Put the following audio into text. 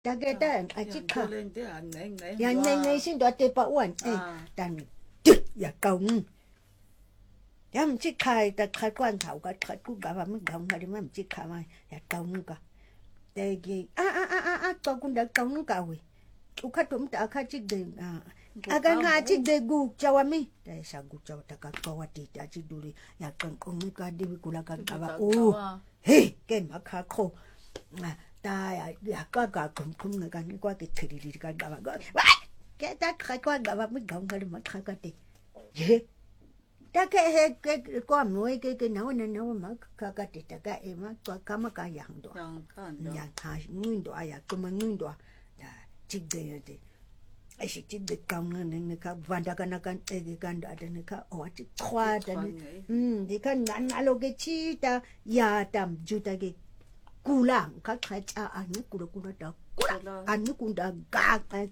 大概等啊，这看， 人人先多对百万，但也够也唔知開，但開罐頭個開骨架話乜講，我哋乜唔知開嘛，也夠個。第二多官就夠個位，我開到唔得開只嘅akan ngaji degu jawami dai sagu jaw taka kawati taji duli ya kan komi ka di kula kan kawa he ke makha kho ta ya ka kum kan kwa ke thiri ka gawa ke ta kha kwa gawa mi gaw ngal ma kha ka te ye ta ke he ke kwa noi ke na ma ka te ta ka e ma kwa ka ma ka yang do ya ka ngin do ya kuma ngin do da jig de de ai chỉ được công nên cái vanda cái gan đã đến cái ở chỉ khoa đến thì cái ngắn alo cái chi ta ya tam ju ta cái cù lang cái cha anh cù đó anh cũng đã gạt